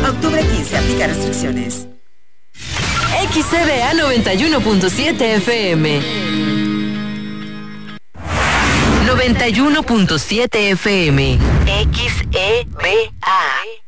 Octubre 15, aplica restricciones. XCBA 91.7 FM. 91.7 FM. XEBA.